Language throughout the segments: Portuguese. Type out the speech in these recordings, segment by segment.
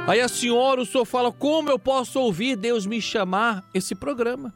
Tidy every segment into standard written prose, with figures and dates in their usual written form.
Aí a senhora, o senhor fala, como eu posso ouvir Deus me chamar? Esse programa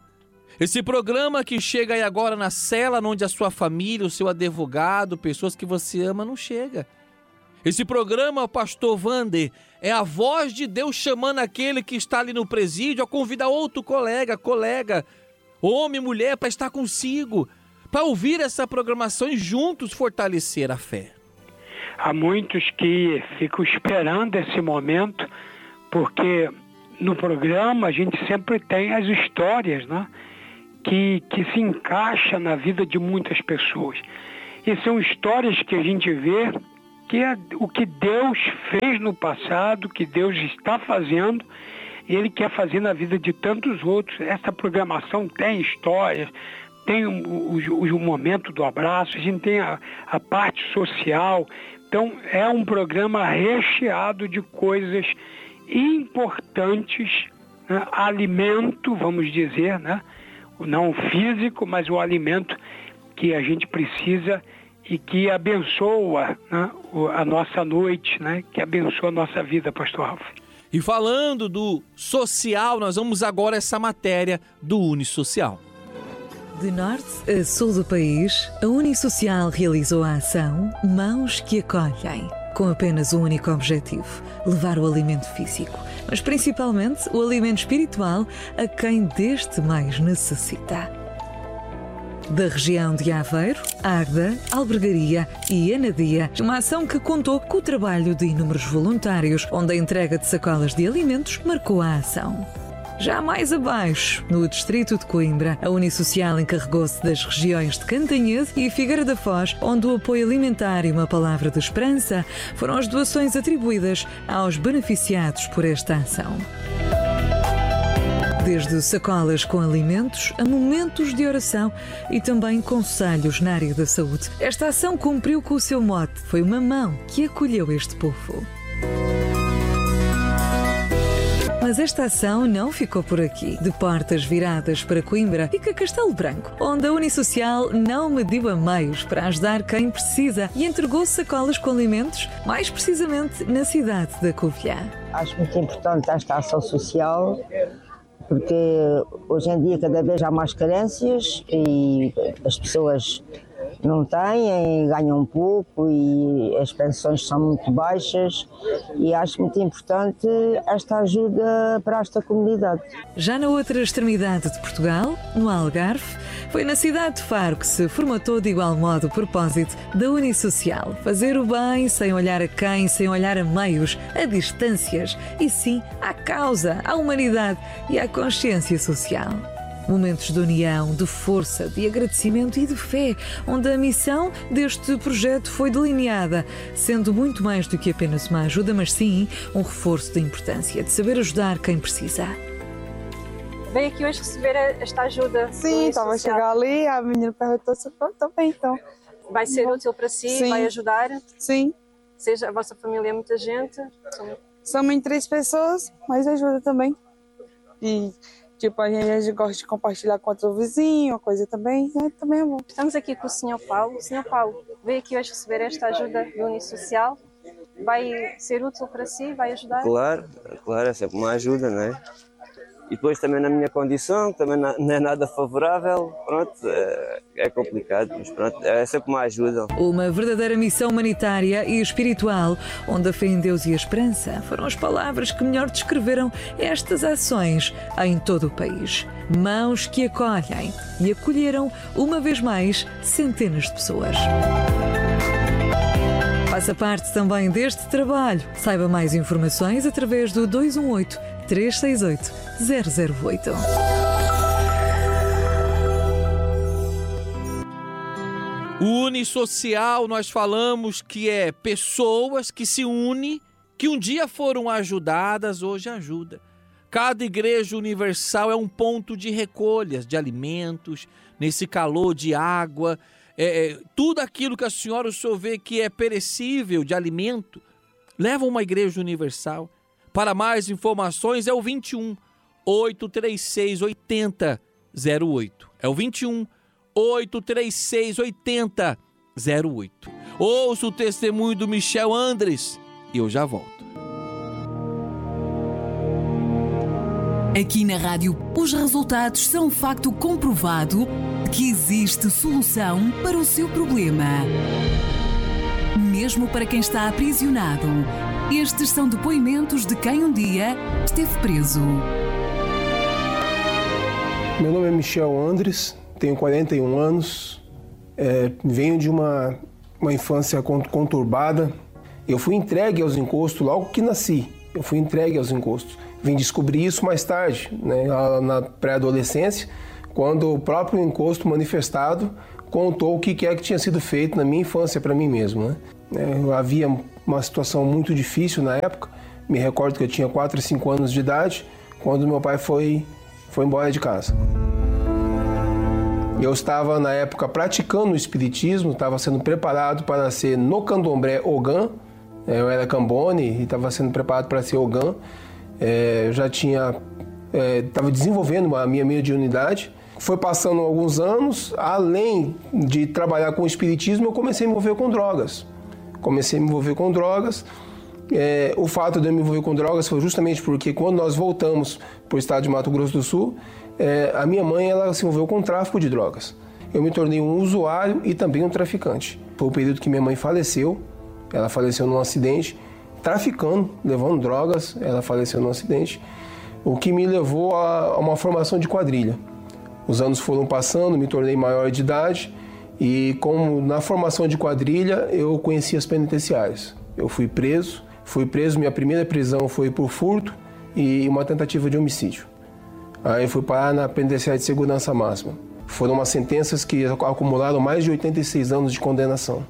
que chega aí agora na cela onde a sua família, o seu advogado, pessoas que você ama, não chega. Esse programa, pastor Wander, é a voz de Deus chamando aquele que está ali no presídio a convidar outro colega, homem, mulher, para estar consigo, para ouvir essa programação e juntos fortalecer a fé. Há muitos que ficam esperando esse momento, porque no programa a gente sempre tem as histórias, né, que se encaixam na vida de muitas pessoas. E são histórias que a gente vê que é o que Deus fez no passado, que Deus está fazendo, e Ele quer fazer na vida de tantos outros. Essa programação tem histórias, tem o momento do abraço, a gente tem a parte social. Então é um programa recheado de coisas importantes, né? Alimento, vamos dizer, né? Não o físico, mas o alimento que a gente precisa e que abençoa, né, a nossa noite, né, que abençoa a nossa vida, pastor Ralf. E falando do social, nós vamos agora a essa matéria do Unisocial. De norte a sul do país, a Unisocial realizou a ação Mãos que Acolhem, com apenas um único objetivo: levar o alimento físico, mas principalmente o alimento espiritual a quem deste mais necessita. Da região de Aveiro, Agda, Albergaria e Anadia, uma ação que contou com o trabalho de inúmeros voluntários, onde a entrega de sacolas de alimentos marcou a ação. Já mais abaixo, no distrito de Coimbra, a Unisocial encarregou-se das regiões de Cantanhede e Figueira da Foz, onde o apoio alimentar e uma palavra de esperança foram as doações atribuídas aos beneficiados por esta ação. Desde sacolas com alimentos a momentos de oração e também conselhos na área da saúde. Esta ação cumpriu com o seu mote. Foi uma mão que acolheu este povo. Mas esta ação não ficou por aqui. De portas viradas para Coimbra, fica Castelo Branco, onde a Unisocial não mediu a meios para ajudar quem precisa e entregou sacolas com alimentos, mais precisamente na cidade da Covilhã. Acho muito importante esta ação social, porque hoje em dia cada vez há mais carências e as pessoas não têm, ganham pouco e as pensões são muito baixas, e acho muito importante esta ajuda para esta comunidade. Já na outra extremidade de Portugal, no Algarve, foi na cidade de Faro que se formatou de igual modo o propósito da Unisocial: fazer o bem sem olhar a quem, sem olhar a meios, a distâncias, e sim à causa, à humanidade e à consciência social. Momentos de união, de força, de agradecimento e de fé, onde a missão deste projeto foi delineada, sendo muito mais do que apenas uma ajuda, mas sim um reforço da importância de saber ajudar quem precisa. Veio aqui hoje receber esta ajuda? Sim, estava a chegar ali, a menina perguntou se eu estou bem, então. Vai ser útil para si? Sim. Vai ajudar? Sim. Seja a vossa família é muita gente? Somos em 3 pessoas, mas ajuda também. E tipo, a gente gosta de compartilhar com outro vizinho, uma coisa também, também é bom. Estamos aqui com o Sr. Paulo. Sr. Paulo, veio aqui hoje receber esta ajuda do Unisocial. Vai ser útil para si? Vai ajudar? Claro, é sempre uma ajuda, não é? E depois também na minha condição, também não é nada favorável, pronto, é complicado, mas pronto, é sempre uma ajuda. Uma verdadeira missão humanitária e espiritual, onde a fé em Deus e a esperança foram as palavras que melhor descreveram estas ações em todo o país. Mãos que acolhem, e acolheram, uma vez mais, centenas de pessoas. Faça parte também deste trabalho. Saiba mais informações através do 218-368-008. O Unisocial, nós falamos que é pessoas que se unem, que um dia foram ajudadas, hoje ajuda. Cada igreja universal é um ponto de recolhas de alimentos, nesse calor de água, tudo aquilo que a senhora, o senhor vê que é perecível de alimento, leva uma igreja universal. Para mais informações é o 21 836 8008. É o 21 836 8008. Ouça o testemunho do Michel Andres e eu já volto. Aqui na rádio, os resultados são um facto comprovado que existe solução para o seu problema. Mesmo para quem está aprisionado, estes são depoimentos de quem um dia esteve preso. Meu nome é Michel Andres, tenho 41 anos, venho de uma infância conturbada. Eu fui entregue aos encostos logo que nasci, Vim descobrir isso mais tarde, né, na pré-adolescência, quando o próprio encosto manifestado contou o que é que tinha sido feito na minha infância para mim mesmo, né? Havia uma situação muito difícil na época. Me recordo que eu tinha 4 e 5 anos de idade quando meu pai foi embora de casa. Eu estava na época praticando o espiritismo, estava sendo preparado para ser no candomblé Ogã. Eu era cambone e estava sendo preparado para ser Ogã. Já estava desenvolvendo a minha mediunidade. Foi passando alguns anos, além de trabalhar com o espiritismo, eu comecei a me envolver com drogas. O fato de eu me envolver com drogas foi justamente porque quando nós voltamos para o estado de Mato Grosso do Sul, a minha mãe ela se envolveu com o tráfico de drogas. Eu me tornei um usuário e também um traficante. Foi o período que minha mãe faleceu. Ela faleceu num acidente, traficando, levando drogas. Ela faleceu num acidente, o que me levou a uma formação de quadrilha. Os anos foram passando, me tornei maior de idade e, como na formação de quadrilha, eu conheci as penitenciárias. Eu fui preso, minha primeira prisão foi por furto e uma tentativa de homicídio. Aí fui parar na penitenciária de segurança máxima. Foram umas sentenças que acumularam mais de 86 anos de condenação.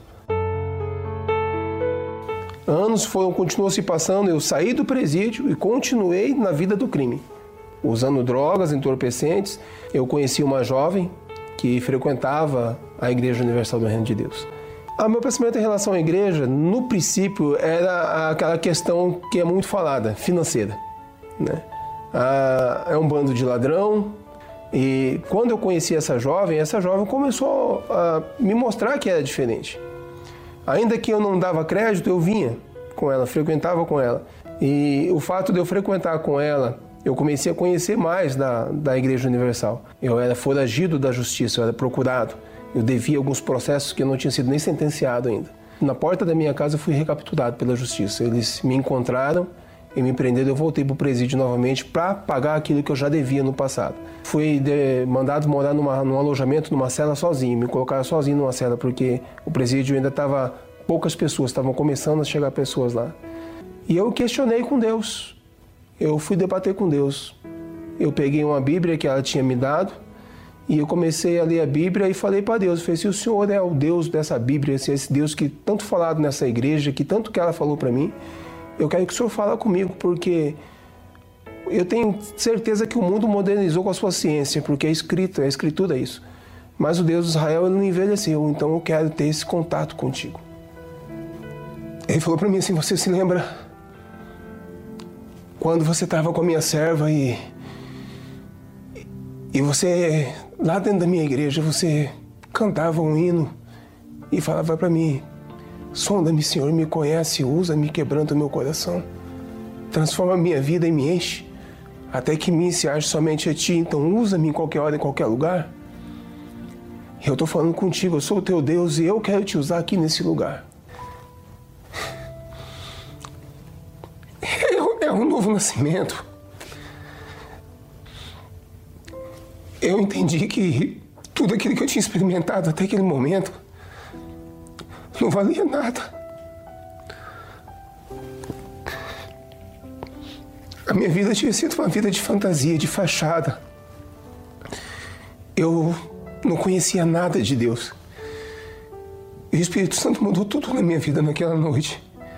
Anos continuou se passando, eu saí do presídio e continuei na vida do crime. Usando drogas, entorpecentes, eu conheci uma jovem que frequentava a Igreja Universal do Reino de Deus. O meu pensamento em relação à igreja, no princípio, era aquela questão que é muito falada, financeira, né? É um bando de ladrão. E quando eu conheci essa jovem começou a me mostrar que era diferente. Ainda que eu não dava crédito, eu vinha com ela, frequentava com ela. E o fato de eu frequentar com ela, eu comecei a conhecer mais da Igreja Universal. Eu era foragido da justiça, eu era procurado. Eu devia alguns processos que eu não tinha sido nem sentenciado ainda. Na porta da minha casa eu fui recapturado pela justiça. Eles me encontraram e me prenderam. Eu voltei para o presídio novamente para pagar aquilo que eu já devia no passado. Fui mandado morar num alojamento, numa cela sozinho. Me colocaram sozinho numa cela porque o presídio ainda estava... Poucas pessoas, estavam começando a chegar pessoas lá. E eu questionei com Deus. Eu fui debater com Deus. Eu peguei uma Bíblia que ela tinha me dado e eu comecei a ler a Bíblia e falei para Deus, falei, se o Senhor é o Deus dessa Bíblia, esse Deus que tanto falado nessa igreja, que tanto que ela falou para mim, eu quero que o Senhor fale comigo, porque eu tenho certeza que o mundo modernizou com a sua ciência, porque é escritura isso. Mas o Deus de Israel ele não envelheceu, então eu quero ter esse contato contigo. Ele falou para mim assim, você se lembra quando você estava com a minha serva e você, lá dentro da minha igreja, você cantava um hino e falava para mim, sonda-me, Senhor, me conhece, usa-me, quebranta o meu coração, transforma a minha vida e me enche, até que me se ache somente a Ti, então usa-me em qualquer hora, em qualquer lugar. Eu estou falando contigo, eu sou o Teu Deus e eu quero Te usar aqui nesse lugar. É um novo nascimento. Eu entendi que tudo aquilo que eu tinha experimentado até aquele momento não valia nada. A minha vida tinha sido uma vida de fantasia, de fachada. Eu não conhecia nada de Deus. E o Espírito Santo mudou tudo na minha vida naquela noite.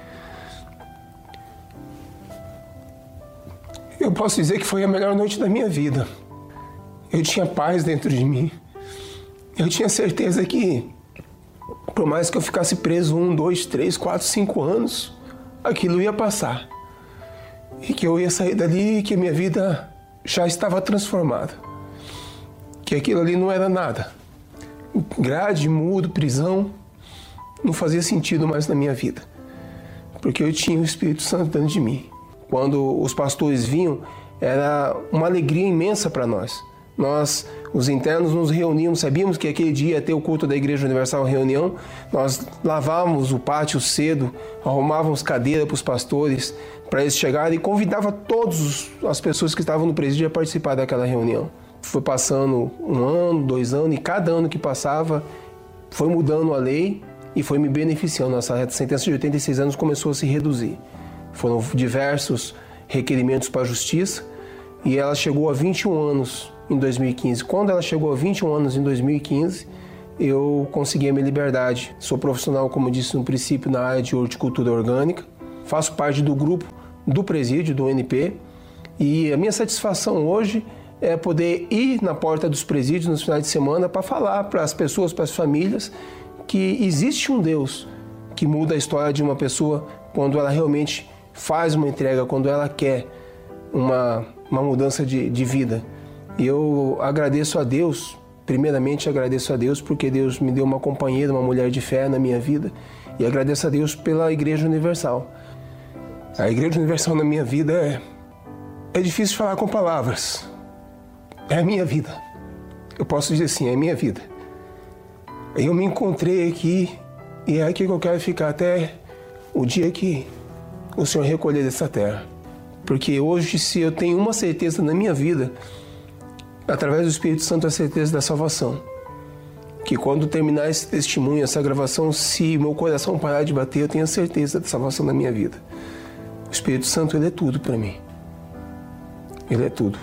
Eu posso dizer que foi a melhor noite da minha vida. Eu tinha paz dentro de mim. Eu tinha certeza que, por mais que eu ficasse preso 1, 2, 3, 4, 5 anos, aquilo ia passar. E que eu ia sair dali e que a minha vida já estava transformada. Que aquilo ali não era nada. Grade, muro, prisão, não fazia sentido mais na minha vida. Porque eu tinha o Espírito Santo dentro de mim. Quando os pastores vinham, era uma alegria imensa para nós. Nós, os internos, nos reuníamos, sabíamos que aquele dia ia ter o culto da Igreja Universal Reunião, nós lavávamos o pátio cedo, arrumávamos cadeira para os pastores, para eles chegarem, e convidava todas as pessoas que estavam no presídio a participar daquela reunião. Foi passando 1 ano, 2 anos, e cada ano que passava foi mudando a lei e foi me beneficiando. Essa sentença de 86 anos começou a se reduzir. Foram diversos requerimentos para a justiça e ela chegou a 21 anos em 2015. Quando ela chegou a 21 anos em 2015, eu consegui a minha liberdade. Sou profissional, como disse no princípio, na área de horticultura orgânica. Faço parte do grupo do presídio, do NP, e a minha satisfação hoje é poder ir na porta dos presídios nos finais de semana para falar para as pessoas, para as famílias, que existe um Deus que muda a história de uma pessoa quando ela realmente faz uma entrega, quando ela quer uma mudança de vida. E eu agradeço a Deus, primeiramente agradeço a Deus porque Deus me deu uma companheira, uma mulher de fé na minha vida, e agradeço a Deus pela Igreja Universal. A Igreja Universal na minha vida é difícil falar com palavras. É a minha vida. Eu posso dizer assim, é a minha vida. Eu me encontrei aqui e é aqui que eu quero ficar até o dia que o Senhor recolher dessa terra. Porque hoje, se eu tenho uma certeza na minha vida, através do Espírito Santo, a certeza da salvação. Que quando terminar esse testemunho, essa gravação, se meu coração parar de bater, eu tenho a certeza da salvação na minha vida. O Espírito Santo, ele é tudo para mim. Ele é tudo.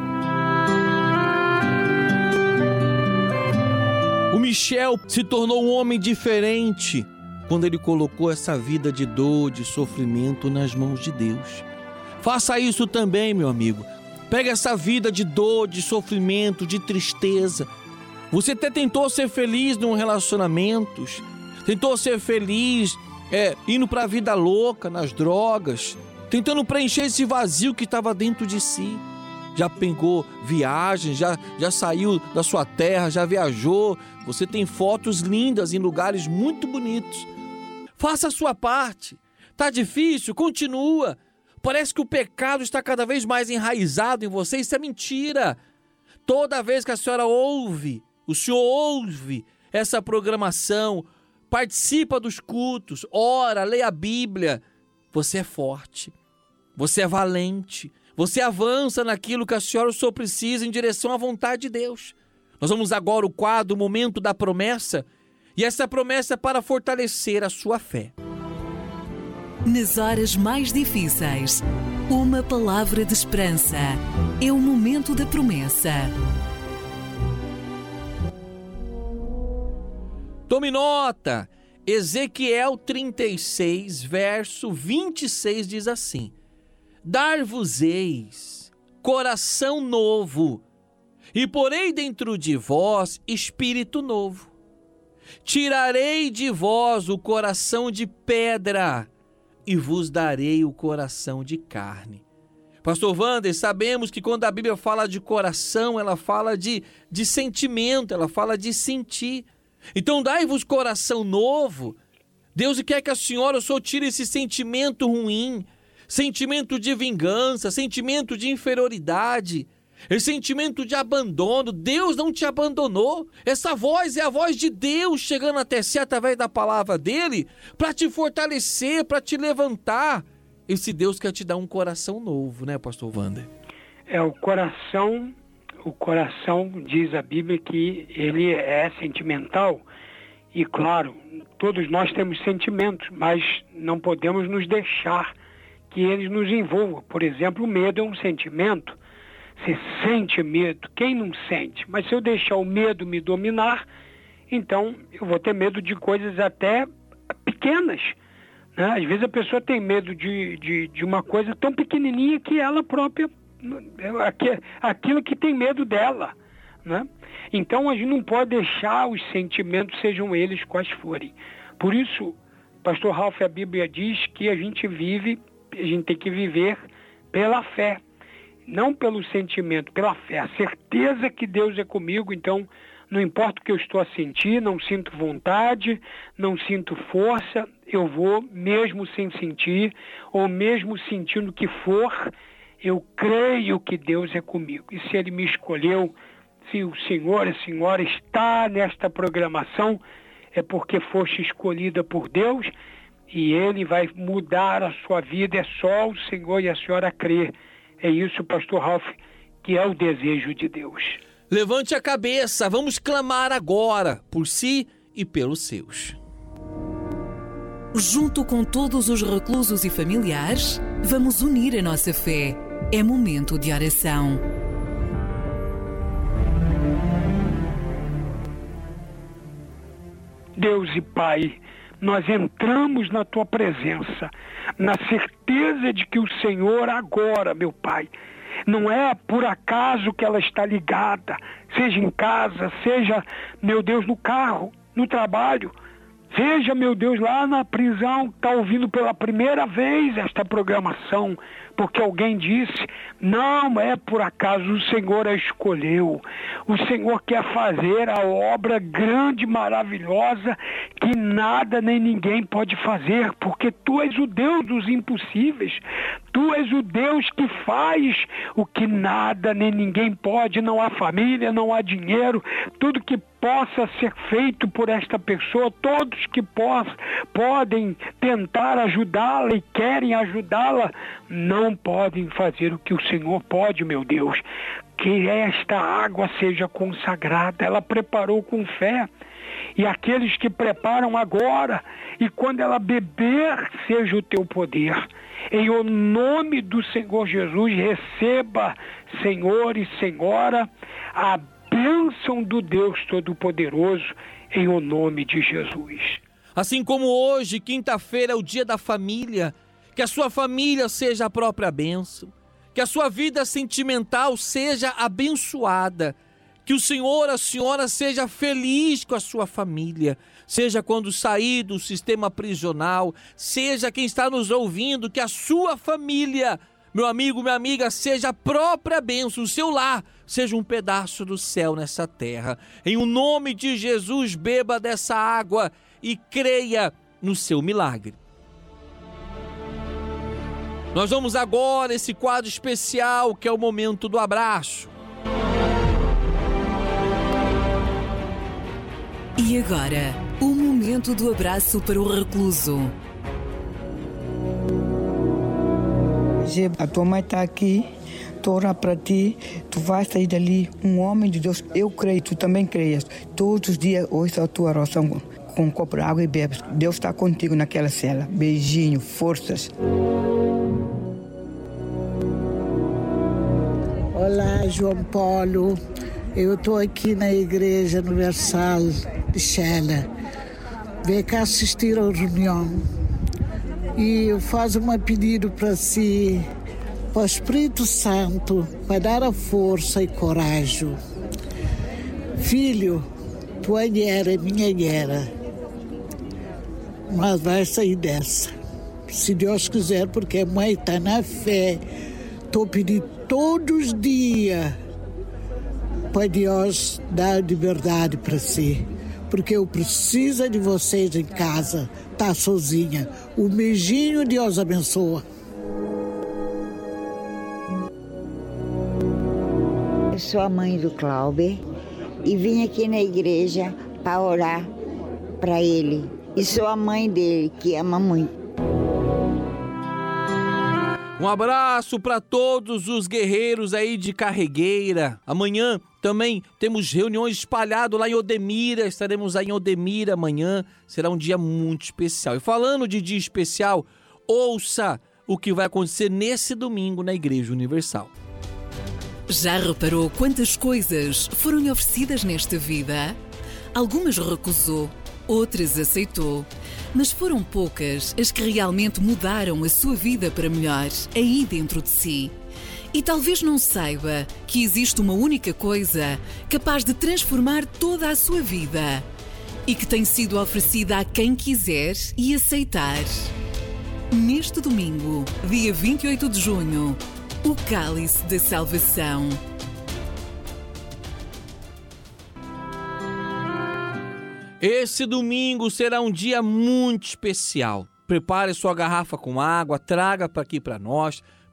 O Michel se tornou um homem diferente quando ele colocou essa vida de dor, de sofrimento nas mãos de Deus. Faça isso também, meu amigo. Pega essa vida de dor, de sofrimento, de tristeza. Você até tentou ser feliz num relacionamento, tentou ser feliz indo para a vida louca, nas drogas, tentando preencher esse vazio que estava dentro de si. Já pegou viagem, já saiu da sua terra, já viajou. Você tem fotos lindas em lugares muito bonitos. Faça a sua parte. Tá difícil? Continua. Parece que o pecado está cada vez mais enraizado em você. Isso é mentira. Toda vez que a senhora ouve, o senhor ouve essa programação, participa dos cultos, ora, leia a Bíblia, você é forte, você é valente, você avança naquilo que a senhora ou o senhor precisa em direção à vontade de Deus. Nós vamos agora ao quadro, o momento da promessa, e essa promessa é para fortalecer a sua fé. Nas horas mais difíceis, uma palavra de esperança. É o momento da promessa. Tome nota. Ezequiel 36, verso 26 diz assim: Dar-vos-eis coração novo, e porei dentro de vós espírito novo. Tirarei de vós o coração de pedra, e vos darei o coração de carne. Pastor Wander, sabemos que quando a Bíblia fala de coração, ela fala de sentimento, ela fala de sentir. Então dai-vos coração novo. Deus quer que a senhora ou o senhor tire esse sentimento ruim, sentimento de vingança, sentimento de inferioridade, esse sentimento de abandono. Deus não te abandonou. Essa voz é a voz de Deus chegando até si através da palavra dele para te fortalecer, para te levantar. Esse Deus quer te dar um coração novo, né, pastor Wander? O coração diz a Bíblia que ele é sentimental e, claro, todos nós temos sentimentos, mas não podemos nos deixar que eles nos envolvam. Por exemplo, o medo é um sentimento. Você sente medo, quem não sente? Mas se eu deixar o medo me dominar, então eu vou ter medo de coisas até pequenas, né? Às vezes a pessoa tem medo de uma coisa tão pequenininha que ela própria, aquilo que tem medo dela, né? Então a gente não pode deixar os sentimentos, sejam eles quais forem. Por isso, pastor Ralph, a Bíblia diz que a gente tem que viver pela fé. Não pelo sentimento, pela fé, a certeza que Deus é comigo. Então não importa o que eu estou a sentir, não sinto vontade, não sinto força, eu vou mesmo sem sentir, ou mesmo sentindo o que for, eu creio que Deus é comigo. E se Ele me escolheu, se o Senhor e a Senhora está nesta programação, é porque foste escolhida por Deus e Ele vai mudar a sua vida. É só o Senhor e a Senhora crer. É isso, pastor Ralph, que é o desejo de Deus. Levante a cabeça, vamos clamar agora por si e pelos seus. Junto com todos os reclusos e familiares, vamos unir a nossa fé. É momento de oração. Deus e Pai, nós entramos na Tua presença, na certeza de que o Senhor agora, meu Pai, não é por acaso que ela está ligada, seja em casa, seja, meu Deus, no carro, no trabalho, seja, meu Deus, lá na prisão, está ouvindo pela primeira vez esta programação, porque alguém disse, não é por acaso, o Senhor a escolheu. O Senhor quer fazer a obra grande, maravilhosa, que nada nem ninguém pode fazer, porque Tu és o Deus dos impossíveis. Tu és o Deus que faz o que nada nem ninguém pode. Não há família, não há dinheiro, tudo que possa ser feito por esta pessoa, todos que podem tentar ajudá-la e querem ajudá-la, não podem fazer o que o Senhor pode, meu Deus. Que esta água seja consagrada, ela preparou com fé. E aqueles que preparam agora, e quando ela beber, seja o Teu poder. Em o nome do Senhor Jesus, receba, Senhor e Senhora, a bênção do Deus Todo-Poderoso, em o nome de Jesus. Assim como hoje, quinta-feira, é o dia da família, que a sua família seja a própria bênção, que a sua vida sentimental seja abençoada, que o Senhor, a Senhora seja feliz com a sua família, seja quando sair do sistema prisional, seja quem está nos ouvindo, que a sua família, meu amigo, minha amiga, seja a própria bênção, o seu lar seja um pedaço do céu nessa terra. Em o nome de Jesus, beba dessa água e creia no seu milagre. Nós vamos agora esse quadro especial que é o momento do abraço. E agora, o momento do abraço para o recluso. A tua mãe está aqui, estou a orar para ti, tu vais sair dali um homem de Deus. Eu creio, tu também creias. Todos os dias ouço a tua oração com um copo de água e bebes. Deus está contigo naquela cela. Beijinho, forças. Olá, João Paulo. Eu estou aqui na Igreja Universal de Xela. Vem cá assistir à reunião. E eu faço um pedido para si, para o Espírito Santo, para dar a força e coragem. Filho, tua guerra é minha guerra. Mas vai sair dessa. Se Deus quiser, porque a mãe está na fé. Estou pedindo todos os dias para Deus dar liberdade para si. Porque eu preciso de vocês em casa. Tá sozinha. O beijinho, Deus abençoa. Eu sou a mãe do Cláudio e vim aqui na igreja para orar para ele. E sou a mãe dele, que ama muito. Um abraço para todos os guerreiros aí de Carregueira. Amanhã também temos reuniões espalhadas lá em Odemira. Estaremos aí em Odemira amanhã. Será um dia muito especial. E falando de dia especial, ouça o que vai acontecer nesse domingo na Igreja Universal. Já reparou quantas coisas foram-lhe oferecidas nesta vida? Algumas recusou, outras aceitou. Mas foram poucas as que realmente mudaram a sua vida para melhor, aí dentro de si. E talvez não saiba que existe uma única coisa capaz de transformar toda a sua vida e que tem sido oferecida a quem quiser e aceitar. Neste domingo, dia 28 de junho, o Cálice da Salvação. Esse domingo será um dia muito especial. Prepare sua garrafa com água, traga para aqui para nós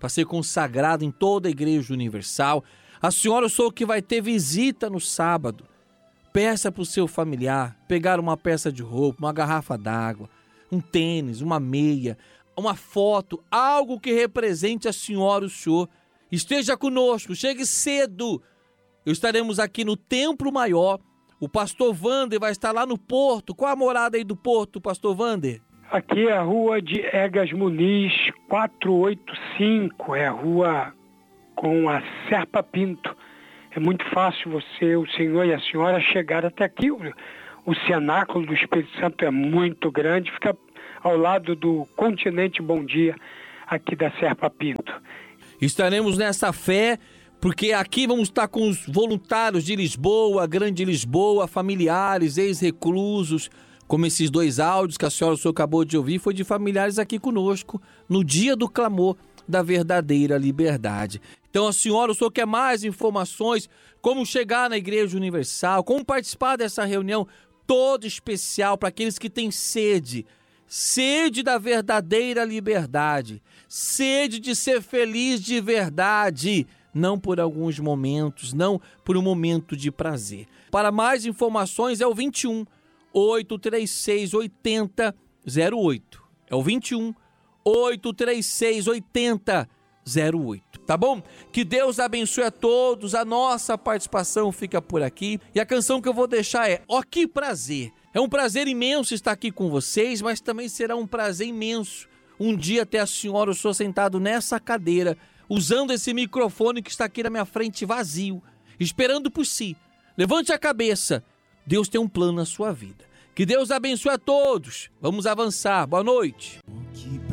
para ser consagrado em toda a Igreja Universal. A senhora, eu sou que vai ter visita no sábado. Peça para o seu familiar pegar uma peça de roupa, uma garrafa d'água, um tênis, uma meia, uma foto, algo que represente a senhora e o senhor. Esteja conosco, chegue cedo. Estaremos aqui no Templo Maior. O pastor Wander vai estar lá no Porto. Qual a morada aí do Porto, pastor Wander? Aqui é a rua de Egas Muniz, 485, é a rua com a Serpa Pinto. É muito fácil você, o senhor e a senhora chegar até aqui. O cenáculo do Espírito Santo é muito grande, fica ao lado do Continente Bom Dia, aqui da Serpa Pinto. Estaremos nessa fé, porque aqui vamos estar com os voluntários de Lisboa, Grande Lisboa, familiares, ex-reclusos, como esses 2 áudios que a senhora, o senhor acabou de ouvir, foi de familiares aqui conosco, no dia do clamor da verdadeira liberdade. Então, a senhora, o senhor quer mais informações, como chegar na Igreja Universal, como participar dessa reunião toda especial para aqueles que têm sede da verdadeira liberdade, sede de ser feliz de verdade, não por alguns momentos, não por um momento de prazer. Para mais informações é o 21 836 8008. É o 21 836 8008. Tá bom? Que Deus abençoe a todos. A nossa participação fica por aqui. E a canção que eu vou deixar é Ó Que Prazer. É um prazer imenso estar aqui com vocês, mas também será um prazer imenso um dia ter a senhora ou o senhor sentado nessa cadeira, usando esse microfone que está aqui na minha frente vazio, esperando por si. Levante a cabeça. Deus tem um plano na sua vida. Que Deus abençoe a todos. Vamos avançar. Boa noite.